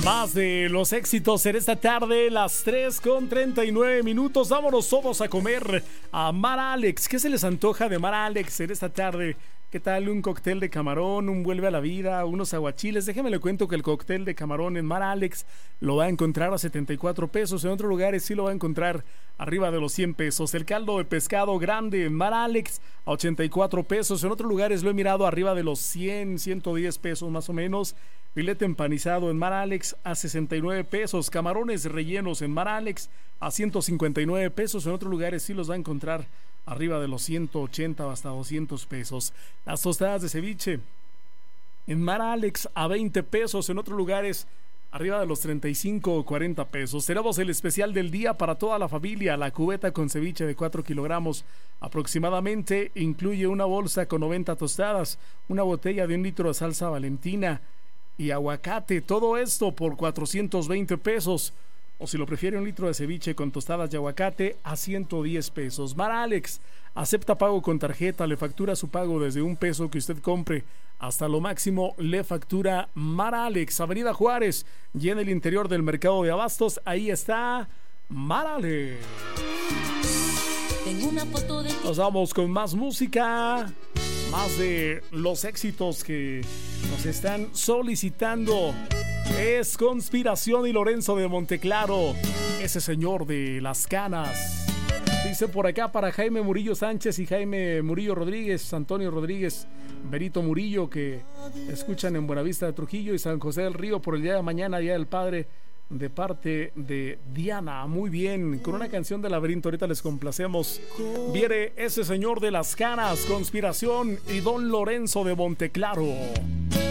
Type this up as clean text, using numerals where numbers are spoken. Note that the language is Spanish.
Más de los éxitos en esta tarde, las 3:39. Vámonos todos a comer a Mar Alex. ¿Qué se les antoja de Mar Alex en esta tarde? ¿Qué tal un cóctel de camarón, un vuelve a la vida, unos aguachiles? Déjeme le cuento que el cóctel de camarón en Mar Alex lo va a encontrar a 74 pesos. En otros lugares sí lo va a encontrar arriba de los 100 pesos. El caldo de pescado grande en Mar Alex a 84 pesos. En otros lugares lo he mirado arriba de los 100, 110 pesos más o menos. Filete empanizado en Mar Alex a 69 pesos. Camarones rellenos en Mar Alex a 159 pesos. En otros lugares sí los va a encontrar arriba de los 180 o hasta 200 pesos. Las tostadas de ceviche en Mar Alex a 20 pesos. En otros lugares arriba de los 35 o 40 pesos. Tenemos el especial del día para toda la familia. La cubeta con ceviche de 4 kilogramos aproximadamente incluye una bolsa con 90 tostadas, una botella de 1 litro de salsa Valentina y aguacate. Todo esto por 420 pesos. O si lo prefiere, 1 litro de ceviche con tostadas de aguacate a 110 pesos. Mar Alex acepta pago con tarjeta, le factura su pago desde $1 que usted compre hasta lo máximo le factura Mar Alex. Avenida Juárez y en el interior del mercado de abastos, ahí está Mar Alex. Tengo una foto de ti. Nos vamos con más música, más de los éxitos que nos están solicitando. Es Conspiración y Lorenzo de Monteclaro, ese señor de las canas. Dice por acá para Jaime Murillo Sánchez y Jaime Murillo Rodríguez, Antonio Rodríguez, Berito Murillo, que escuchan en Buenavista de Trujillo y San José del Río por el día de mañana, Día del Padre, de parte de Diana. Muy bien, con una canción de Laberinto ahorita les complacemos. Viene ese señor de las canas, Conspiración y Don Lorenzo de Monteclaro.